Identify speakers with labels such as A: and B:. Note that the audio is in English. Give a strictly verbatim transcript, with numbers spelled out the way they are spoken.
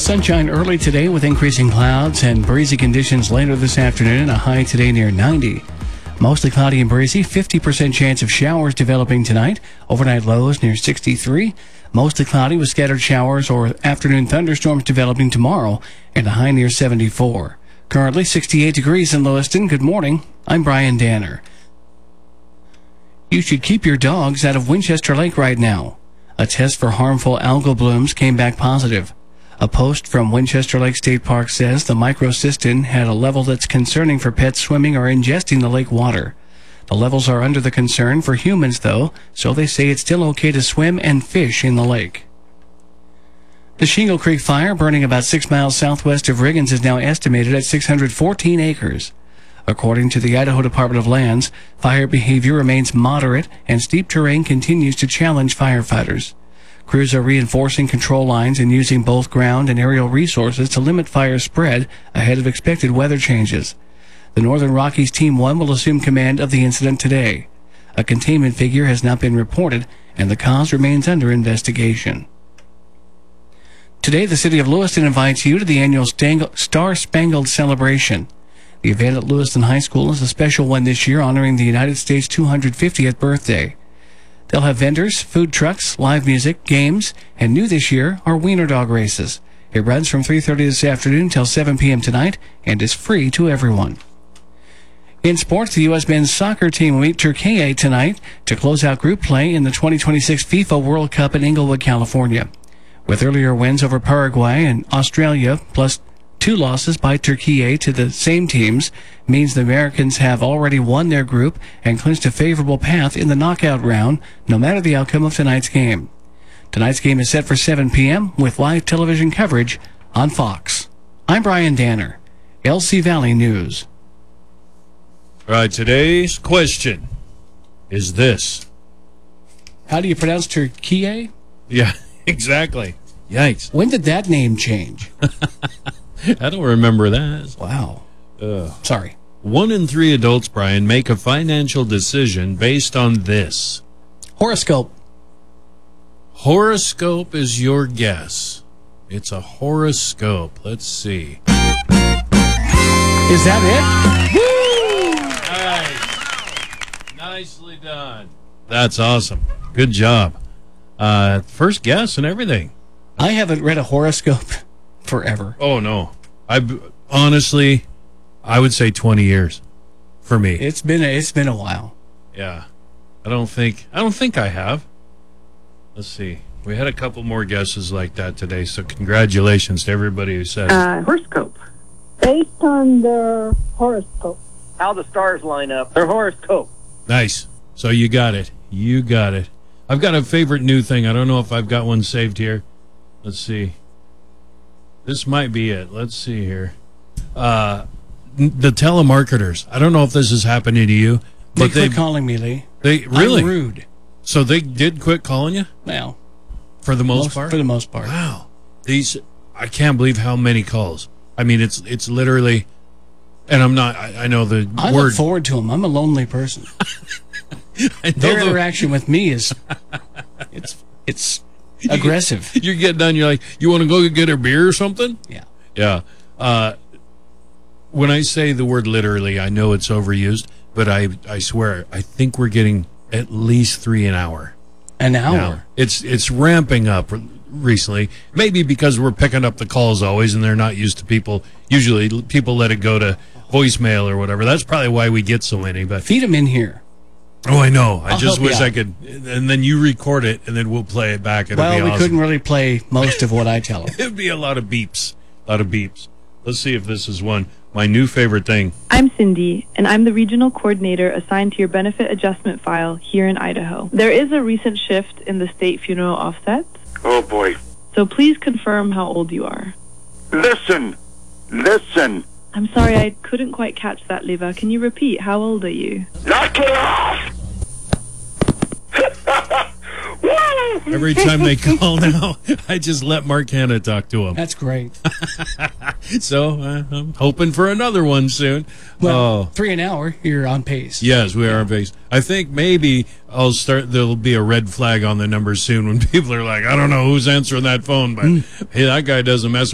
A: Sunshine early today with increasing clouds and breezy conditions later this afternoon. A high today near ninety. Mostly cloudy and breezy. fifty percent chance of showers developing tonight. Overnight lows near sixty-three. Mostly cloudy with scattered showers or afternoon thunderstorms developing tomorrow, and a high near seventy-four. Currently sixty-eight degrees in Lewiston. Good morning. I'm Brian Danner. You should keep your dogs out of Winchester Lake right now. A test for harmful algal blooms came back positive. A post from Winchester Lake State Park says the microcystin had a level that's concerning for pets swimming or ingesting the lake water. The levels are under the concern for humans, though, so they say it's still okay to swim and fish in the lake. The Shingle Creek fire, burning about six miles southwest of Riggins, is now estimated at six hundred fourteen acres. According to the Idaho Department of Lands, fire behavior remains moderate and steep terrain continues to challenge firefighters. Crews are reinforcing control lines and using both ground and aerial resources to limit fire spread ahead of expected weather changes. The Northern Rockies Team one will assume command of the incident today. A containment figure has not been reported, and the cause remains under investigation. Today, the city of Lewiston invites you to the annual Star Spangled Celebration. The event at Lewiston High School is a special one this year, honoring the United States' two hundred fiftieth birthday. They'll have vendors, food trucks, live music, games, and new this year are wiener dog races. It runs from three thirty this afternoon till seven p.m. tonight and is free to everyone. In sports, the U S men's soccer team will meet Turkey tonight to close out group play in the twenty twenty-six FIFA World Cup in Inglewood, California. With earlier wins over Paraguay and Australia, plus two losses by Turkey to the same teams, means the Americans have already won their group and clinched a favorable path in the knockout round, no matter the outcome of tonight's game. Tonight's game is set for seven p.m. with live television coverage on Fox. I'm Brian Danner, L C Valley News.
B: All right, today's question is this.
A: How do you pronounce Turkey?
B: Yeah, exactly. Yikes.
A: When did that name change?
B: I don't remember that.
A: Wow.
B: Uh,
A: Sorry.
B: One in three adults, Brian, make a financial decision based on this.
A: Horoscope.
B: Horoscope is your guess. It's a horoscope. Let's see.
A: Is that it?
B: Nice. Nicely done. That's awesome. Good job. Uh, first guess and everything.
A: I haven't read a horoscope forever.
B: Oh, no. I honestly, I would say twenty years for me.
A: It's been a, it's been a while.
B: Yeah. I don't think I don't think I have. Let's see. We had a couple more guesses like that today, so congratulations to everybody who said
C: uh, horoscope.
D: Based on their horoscope.
C: How the stars line up. Their horoscope.
B: Nice. So you got it. You got it. I've got a favorite new thing. I don't know if I've got one saved here. Let's see. This might be it. Let's see here. Uh, the telemarketers. I don't know if this is happening to you,
A: They
B: but
A: quit
B: they
A: calling me, Lee.
B: they really
A: I'm rude.
B: So they did quit calling you
A: Well,
B: for the most,
A: most
B: part.
A: for the most part.
B: Wow. These I can't believe how many calls. I mean, it's it's literally, and I'm not. I, I know the
A: I
B: word.
A: look forward to them. I'm a lonely person.
B: I know
A: Their
B: the-
A: interaction with me is it's it's aggressive.
B: You're getting done. You're like, you want to go get a beer or something?
A: Yeah.
B: Yeah. Uh, when I say the word literally, I know it's overused, but I I swear, I think we're getting at least three an hour.
A: An hour.
B: Now, it's it's ramping up recently. Maybe because we're picking up the calls always, and they're not used to people. Usually, people let it go to voicemail or whatever. That's probably why we get so many. But
A: Feed them in here.
B: oh, I know. I
A: I'll
B: just
A: help you
B: wish
A: out.
B: I could. And then you record it, and then we'll play it back. It'll
A: Well,
B: be
A: we
B: awesome.
A: couldn't really play most of what I tell them.
B: It'd be a lot of beeps. A lot of beeps. Let's see if this is one. My new favorite thing.
E: I'm Cindy, and I'm the regional coordinator assigned to your benefit adjustment file here in Idaho. There is a recent shift in the state funeral offsets,
F: Oh, boy.
E: so please confirm how old you are.
F: Listen. Listen.
E: I'm sorry, I couldn't quite catch that, Liva. Can you repeat? How old are you?
F: Knock it off! Woo!
B: Every time they call now, I just let Mark Hanna talk to him.
A: That's great.
B: So uh, I'm hoping for another one soon.
A: Well,
B: oh,
A: three an hour, you're on pace.
B: yes, we are on base. I think maybe I'll start. There'll be a red flag on the numbers soon when people are like, I don't know who's answering that phone, but hey, that guy doesn't mess